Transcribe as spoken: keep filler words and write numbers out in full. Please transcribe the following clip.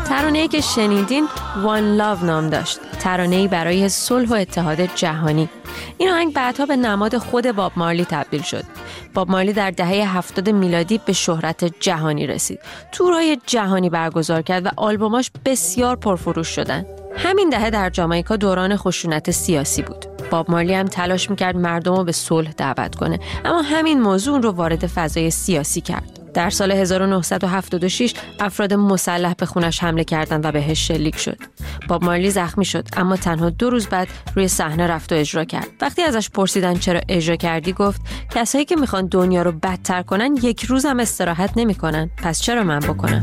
ترانه‌ای که شنیدین One Love نام داشت، ترانه‌ای برای صلح و اتحاد جهانی. این آهنگ بعدها به نماد خود باب مارلی تبدیل شد. باب مارلی در دهه هفتاد میلادی به شهرت جهانی رسید. تورهای جهانی برگزار کرد و آلبوماش بسیار پرفروش شدن. همین دهه در جامائیکا دوران خشونت سیاسی بود. باب مارلی هم تلاش میکرد مردم رو به صلح دعوت کنه، اما همین موضوع اون رو وارد فضای سیاسی کرد. در سال هزار و نهصد و هفتاد و شش افراد مسلح به خونش حمله کردند و بهش شلیک شد. باب مارلی زخمی شد، اما تنها دو روز بعد روی صحنه رفت و اجرا کرد. وقتی ازش پرسیدن چرا اجرا کردی، گفت کسایی که میخوان دنیا رو بدتر کنن یک روز هم استراحت نمیکنن، پس چرا من بکنم؟